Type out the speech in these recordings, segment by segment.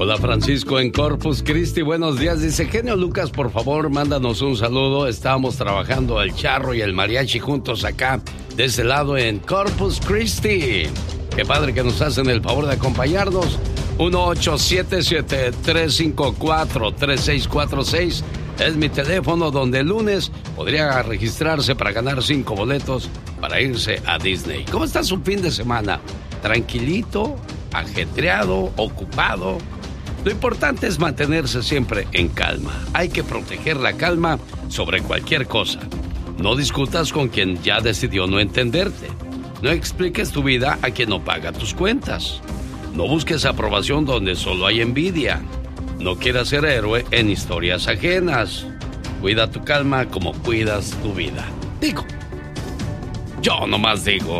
Hola Francisco en Corpus Christi, buenos días. Dice, genio Lucas, por favor, mándanos un saludo. Estábamos trabajando el charro y el mariachi juntos acá, de ese lado en Corpus Christi. Qué padre que nos hacen el favor de acompañarnos. 1877-354-3646 es mi teléfono, donde el lunes podría registrarse para ganar 5 boletos para irse a Disney. ¿Cómo está su fin de semana? ¿Tranquilito? ¿Ajetreado? ¿Ocupado? Lo importante es mantenerse siempre en calma. Hay que proteger la calma sobre cualquier cosa. No discutas con quien ya decidió no entenderte. No expliques tu vida a quien no paga tus cuentas. No busques aprobación donde solo hay envidia. No quieras ser héroe en historias ajenas. Cuida tu calma como cuidas tu vida. Digo. Yo nomás digo.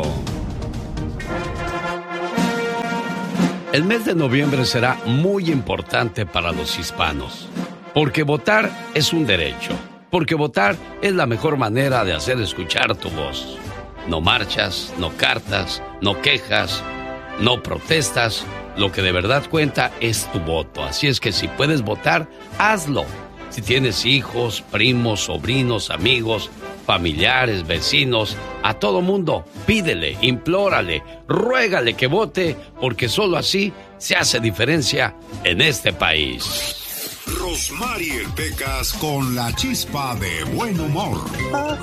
El mes de noviembre será muy importante para los hispanos, porque votar es un derecho, porque votar es la mejor manera de hacer escuchar tu voz. No marchas, no cartas, no quejas, no protestas. Lo que de verdad cuenta es tu voto, así es que si puedes votar, hazlo. Si tienes hijos, primos, sobrinos, amigos, familiares, vecinos, a todo mundo, pídele, implórale, ruégale que vote, porque solo así se hace diferencia en este país. Rosmarie Pecas con la chispa de buen humor.